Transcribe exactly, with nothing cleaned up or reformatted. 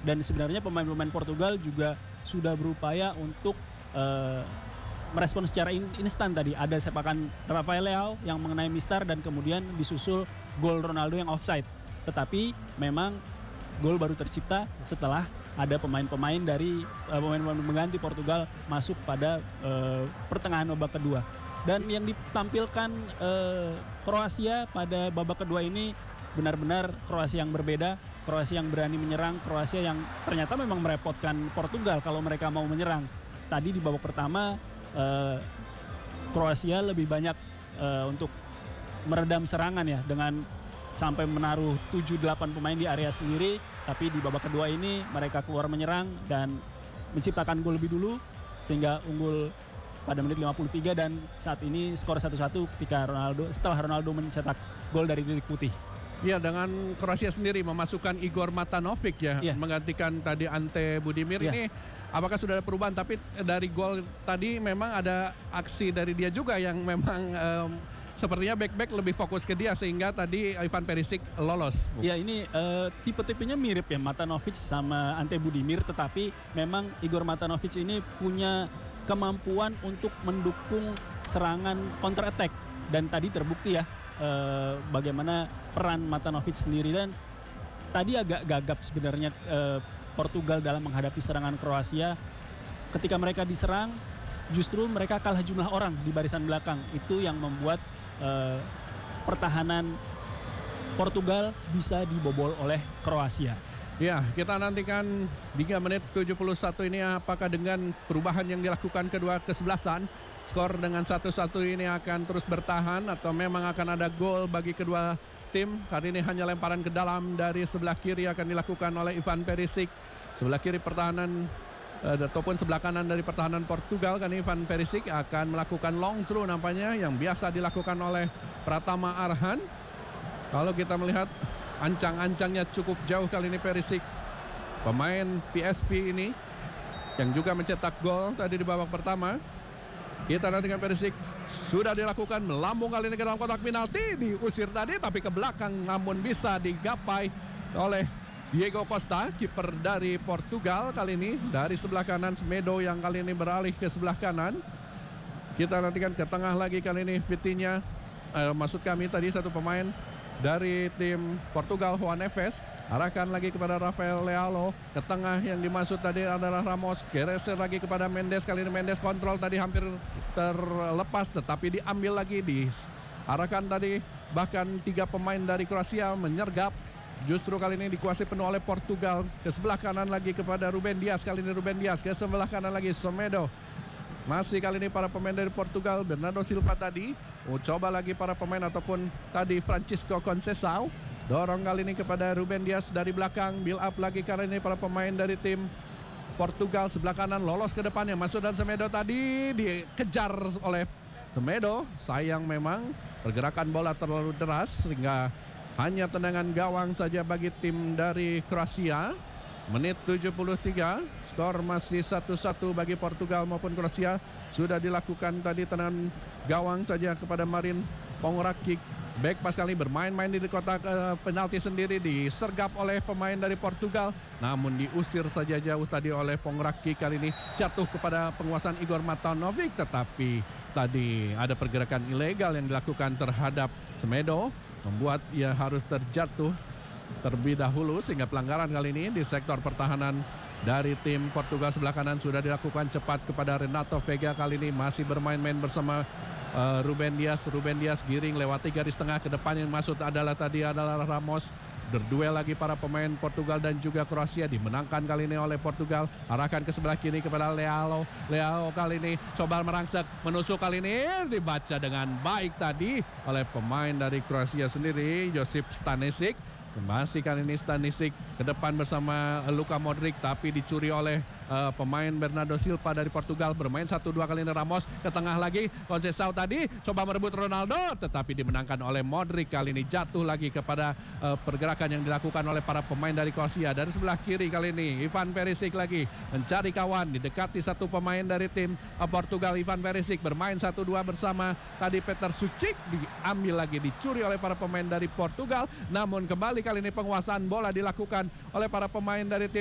Dan sebenarnya pemain-pemain Portugal juga sudah berupaya untuk uh, merespon secara in instan tadi. Ada sepakan Rafael Leao yang mengenai mistar dan kemudian disusul gol Ronaldo yang offside. Tetapi memang gol baru tercipta setelah ada pemain-pemain dari pemain-pemain uh, mengganti Portugal masuk pada uh, pertengahan babak kedua. Dan yang ditampilkan uh, Kroasia pada babak kedua ini benar-benar Kroasia yang berbeda, Kroasia yang berani menyerang, Kroasia yang ternyata memang merepotkan Portugal kalau mereka mau menyerang. Tadi di babak pertama uh, Kroasia lebih banyak uh, untuk meredam serangan ya dengan sampai menaruh tujuh delapan pemain di area sendiri, tapi di babak kedua ini mereka keluar menyerang dan menciptakan gol lebih dulu sehingga unggul pada menit lima puluh tiga dan saat ini skor satu satu ketika Ronaldo setelah Ronaldo mencetak gol dari titik putih. Iya, dengan Kroasia sendiri memasukkan Igor Matanovic ya, ya. menggantikan tadi Ante Budimir ya. Ini apakah sudah ada perubahan? Tapi dari gol tadi memang ada aksi dari dia juga yang memang um, sepertinya back-back lebih fokus ke dia sehingga tadi Ivan Perisic lolos. Ya ini uh, tipe-tipenya mirip ya Matanovic sama Ante Budimir, tetapi memang Igor Matanovic ini punya kemampuan untuk mendukung serangan counter attack dan tadi terbukti ya eh, bagaimana peran Matanovic sendiri. Dan tadi agak gagap sebenarnya eh, Portugal dalam menghadapi serangan Kroasia. Ketika mereka diserang justru mereka kalah jumlah orang di barisan belakang, itu yang membuat eh, pertahanan Portugal bisa dibobol oleh Kroasia. Ya, kita nantikan tiga menit tujuh puluh satu ini apakah dengan perubahan yang dilakukan kedua kesebelasan skor dengan satu satu ini akan terus bertahan atau memang akan ada gol bagi kedua tim. Kali ini hanya lemparan ke dalam dari sebelah kiri akan dilakukan oleh Ivan Perisic. Sebelah kiri pertahanan ataupun sebelah kanan dari pertahanan Portugal kan Ivan Perisic akan melakukan long throw nampaknya yang biasa dilakukan oleh Pratama Arhan. Kalau kita melihat ancang-ancangnya cukup jauh kali ini Perisic, pemain P S V ini yang juga mencetak gol tadi di babak pertama. Kita nantikan Perisic sudah dilakukan melambung kali ini ke dalam kotak penalti, diusir tadi tapi ke belakang namun bisa digapai oleh Diego Costa, kiper dari Portugal kali ini. Dari sebelah kanan Semedo yang kali ini beralih ke sebelah kanan. Kita nantikan ke tengah lagi kali ini Vitinha, eh, maksud kami tadi satu pemain dari tim Portugal, Juan Neves, arahkan lagi kepada Rafael Leao. Ke tengah yang dimaksud tadi adalah Ramos, geser lagi kepada Mendes. Kali ini Mendes kontrol tadi hampir terlepas tetapi diambil lagi, diarahkan tadi. Bahkan tiga pemain dari Kroasia menyergap. Justru kali ini dikuasai penuh oleh Portugal. Ke sebelah kanan lagi kepada Ruben Dias. Kali ini Ruben Dias ke sebelah kanan lagi Semedo. Masih kali ini para pemain dari Portugal, Bernardo Silva tadi. Oh, coba lagi para pemain ataupun tadi Francisco Conceição. Dorong kali ini kepada Ruben Dias dari belakang. Build up lagi kali ini para pemain dari tim Portugal. Sebelah kanan lolos ke depannya. Masuk dan Semedo tadi dikejar oleh Semedo. Sayang memang pergerakan bola terlalu deras sehingga hanya tendangan gawang saja bagi tim dari Kroasia. Menit tujuh puluh tiga, skor masih satu satu bagi Portugal maupun Kroasia. Sudah dilakukan tadi tendangan gawang saja kepada Marin Pongracic. Back pas kali bermain-main di kotak uh, penalti sendiri, disergap oleh pemain dari Portugal. Namun diusir saja jauh tadi oleh Pongracic. Kali ini jatuh kepada penguasaan Igor Matanovic. Tetapi tadi ada pergerakan ilegal yang dilakukan terhadap Semedo, membuat ia harus terjatuh terlebih dahulu sehingga pelanggaran kali ini di sektor pertahanan dari tim Portugal. Sebelah kanan sudah dilakukan cepat kepada Renato Vega. Kali ini masih bermain-main bersama uh, Ruben Dias. Ruben Dias giring lewati garis tengah, ke depan yang masuk adalah tadi adalah Ramos. Berduel lagi para pemain Portugal dan juga Kroasia, dimenangkan kali ini oleh Portugal. Arahkan ke sebelah kiri kepada Leao. Leao kali ini coba merangsek, menusuk, kali ini dibaca dengan baik tadi oleh pemain dari Kroasia sendiri, Josip Stanisic. Masih kali ini Stanisic ke depan bersama Luka Modric, tapi dicuri oleh uh, pemain Bernardo Silva dari Portugal. Bermain satu dua kali ini Ramos ke tengah lagi. Conceição tadi coba merebut Ronaldo tetapi dimenangkan oleh Modric. Kali ini jatuh lagi kepada uh, pergerakan yang dilakukan oleh para pemain dari Kroasia. Dari sebelah kiri kali ini Ivan Perisic lagi mencari kawan, didekati satu pemain dari tim uh, Portugal. Ivan Perisic bermain satu dua bersama tadi Petar Sucic, diambil lagi, dicuri oleh para pemain dari Portugal. Namun kembali kali ini penguasaan bola dilakukan oleh para pemain dari tim